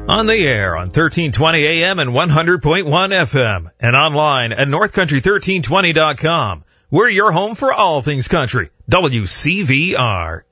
On the air on 1320 AM and 100.1 FM and online at northcountry1320.com. We're your home for all things country. WCVR.